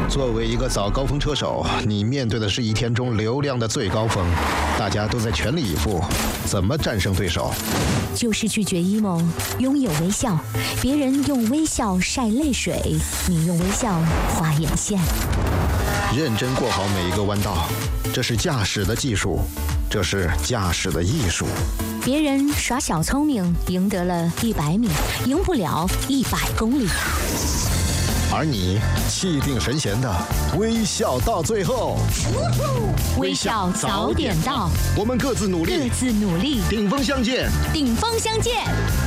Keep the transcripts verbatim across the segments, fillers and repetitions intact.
作为一个早高峰车手，你面对的是一天中流量的最高峰，大家都在全力以赴，怎么战胜对手？ 就是拒绝 emo， 拥有微笑。别人用微笑晒泪水，你用微笑画眼线。 认真过好每一个弯道，这是驾驶的技术，这是驾驶的艺术。 别人耍小聪明，赢得了一百米，赢不了一百公里。 而你气定神闲的微笑到最后， 微笑早点到， 我们各自努力， 各自努力， 顶峰相见， 顶峰相见。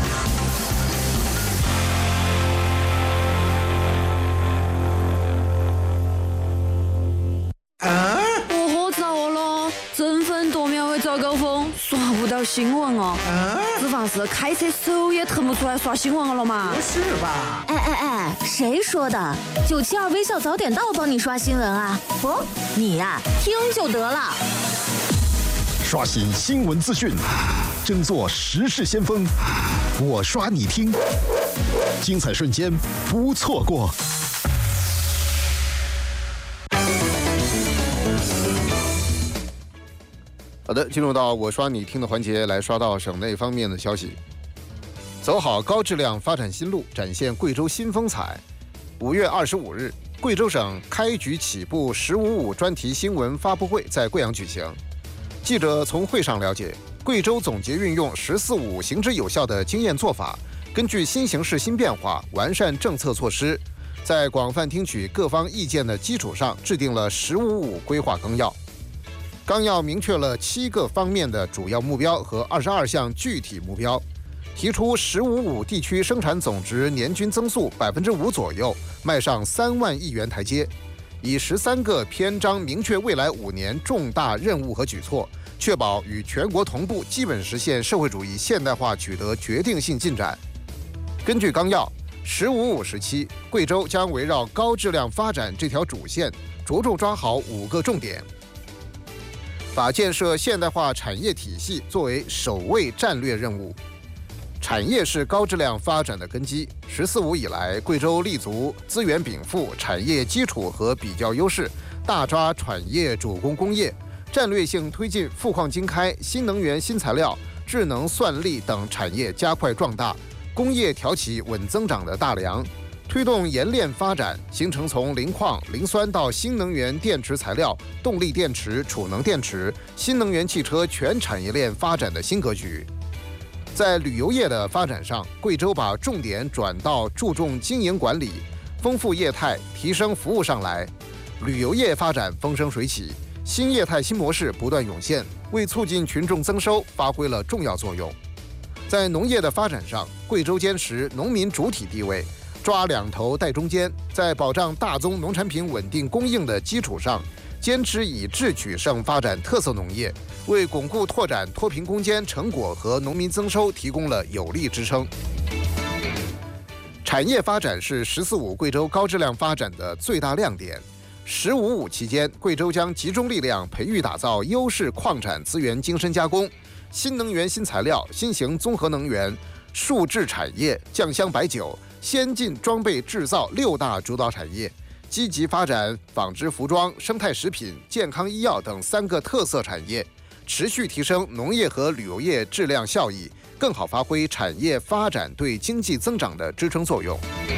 啊！我好早了，争分夺秒会早高峰，刷不到新闻哦。啊！执法是开车手也腾不出来刷新闻了嘛？ 不是吧？ 哎哎哎，谁说的？九七二微笑早点到帮你刷新闻啊！不，你呀、啊，听就得了。 刷新新闻资讯，争做时事先锋。我刷你听，精彩瞬间不错过。好的，进入到我刷你听的环节，来刷到省内方面的消息。走好高质量发展新路，展现贵州新风采。五月二十五日，贵州省开局起步“十五五”专题新闻发布会在贵阳举行。记者从会上了解，贵州总结运用“十四五”行之有效的经验做法，根据新形势新变化，完善政策措施，在广泛听取各方意见的基础上，制定了“十五五”规划纲要。纲要明确了七个方面的主要目标和二十二项具体目标，提出“十五五”地区生产总值年均增速百分之五左右，迈上三万亿元台阶，以十三个篇章明确未来五年重大任务和举措，确保与全国同步基本实现社会主义现代化取得决定性进展。根据纲要，“十五五”时期，贵州将围绕高质量发展这条主线，着重抓好五个重点。把建设现代化产业体系作为首位战略任务。产业是高质量发展的根基。“十四五”以来，贵州立足资源禀赋、产业基础和比较优势，大抓产业主攻工业，战略性推进富矿经开、新能源新材料、智能算力等产业加快壮大，工业挑起稳增长的大梁。推动冶炼发展，形成从磷矿、磷酸到新能源电池材料、动力电池、储能电池、新能源汽车全产业链发展的新格局。在旅游业的发展上，贵州把重点转到注重经营管理，丰富业态，提升服务上来。旅游业发展风生水起，新业态新模式不断涌现，为促进群众增收发挥了重要作用。在农业的发展上，贵州坚持农民主体地位，抓两头带中间，在保障大宗农产品稳定供应的基础上，坚持以智取胜发展特色农业，为巩固拓展脱贫攻坚成果和农民增收提供了有力支撑。产业发展是“十四五”贵州高质量发展的最大亮点。“十五五”期间，贵州将集中力量培育打造优势矿产资源精深加工、新能源新材料、新型综合能源、数制产业、酱香白酒、先进装备制造六大主导产业，积极发展纺织服装、生态食品、健康医药等三个特色产业，持续提升农业和旅游业质量效益，更好发挥产业发展对经济增长的支撑作用。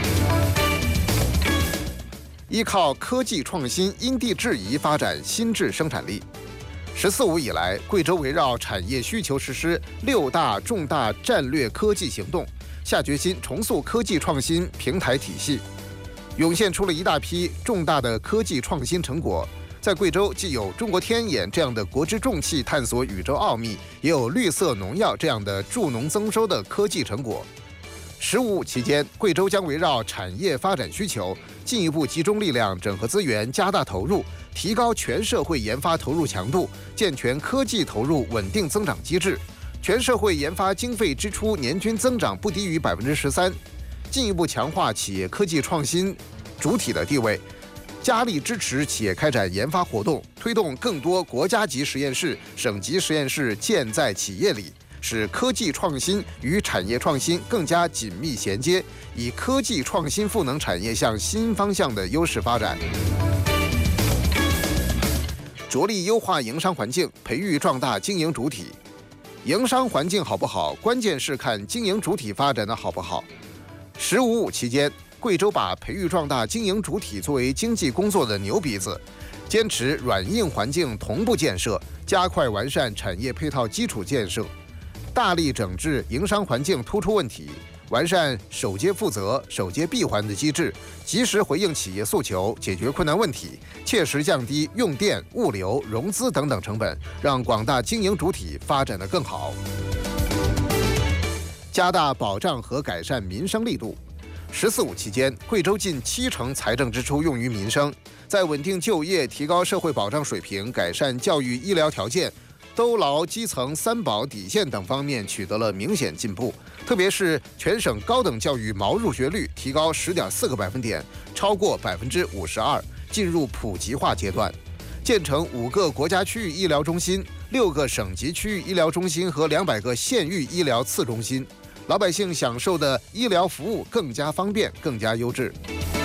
依靠科技创新，因地制宜发展新质生产力。“十四五”以来，贵州围绕产业需求实施六大重大战略科技行动，下决心重塑科技创新平台体系，涌现出了一大批重大的科技创新成果。在贵州，既有中国天眼这样的国之重器探索宇宙奥秘，也有绿色农药这样的助农增收的科技成果。十五五期间，贵州将围绕产业发展需求，进一步集中力量，整合资源，加大投入，提高全社会研发投入强度，健全科技投入稳定增长机制。全社会研发经费支出年均增长不低于百分之十三，进一步强化企业科技创新主体的地位，加力支持企业开展研发活动，推动更多国家级实验室、省级实验室建在企业里，使科技创新与产业创新更加紧密衔接，以科技创新赋能产业向新方向的优势发展。 着力优化营商环境，培育壮大经营主体。营商环境好不好，关键是看经营主体发展的好不好。十五五期间，贵州把培育壮大经营主体作为经济工作的牛鼻子，坚持软硬环境同步建设，加快完善产业配套基础建设，大力整治营商环境突出问题，完善首接负责、首接闭环的机制，及时回应企业诉求，解决困难问题，切实降低用电、物流、融资等等成本，让广大经营主体发展得更好。加大保障和改善民生力度。十四五期间，贵州近七成财政支出用于民生，在稳定就业、提高社会保障水平、改善教育医疗条件、兜牢基层三保底线等方面取得了明显进步，特别是全省高等教育毛入学率提高十点四个百分点，超过百分之五十二，进入普及化阶段。建成五个国家区域医疗中心、六个省级区域医疗中心和两百个县域医疗次中心，老百姓享受的医疗服务更加方便、更加优质。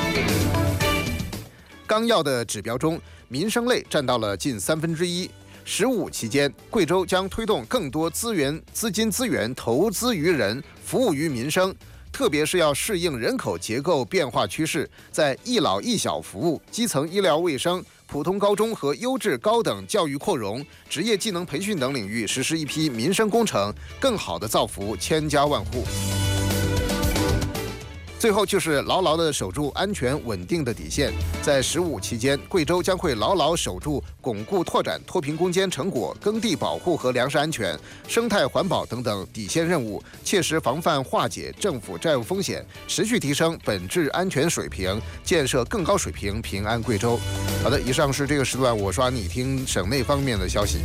纲要的指标中，民生类占到了近三分之一。十五期间，贵州将推动更多资源、资金资源投资于人，服务于民生，特别是要适应人口结构变化趋势，在一老一小服务、基层医疗卫生、普通高中和优质高等教育扩容、职业技能培训等领域实施一批民生工程，更好地造福千家万户。最后就是牢牢地守住安全稳定的底线。在十五期间，贵州将会牢牢守住巩固拓展脱贫攻坚成果、耕地保护和粮食安全、生态环保等等底线任务，切实防范化解政府债务风险，持续提升本质安全水平，建设更高水平平安贵州。好的，以上是这个时段我刷你听省内方面的消息。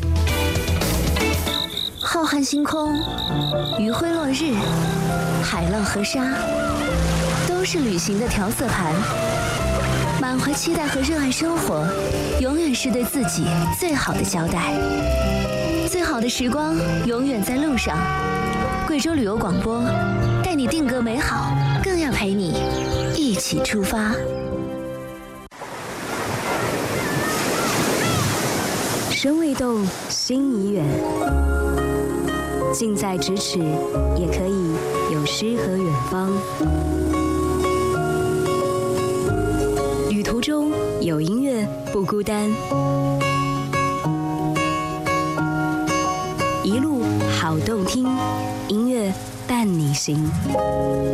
浩瀚星空，余晖落日，海浪和沙，都是旅行的调色盘。满怀期待和热爱生活，永远是对自己最好的交代。最好的时光永远在路上。贵州旅游广播，带你定格美好，更要陪你一起出发。 身未动，心已远。近在咫尺，也可以有诗和远方。旅途中有音乐，不孤单。一路好动听，音乐伴你行。